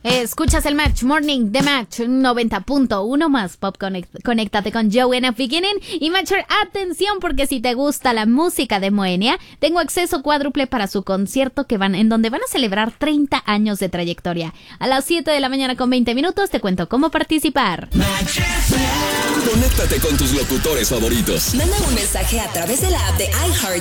Escuchas el Match Morning de Match 90.1 más Pop Conéctate con Joe en a Beginning. Y Matcher, atención, porque si te gusta la música de Moenia, tengo acceso cuádruple para su concierto en donde van a celebrar 30 años de trayectoria. A las 7 de la mañana con 20 minutos te cuento cómo participar. Conéctate con tus locutores favoritos. Manda un mensaje a través de la app de iHeart